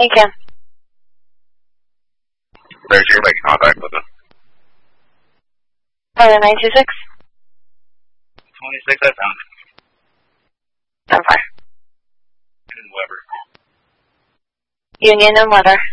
Hey, Ken. There's your making contact with us. 926? 26, I found it. 10-5. And Weber. Union and Weather.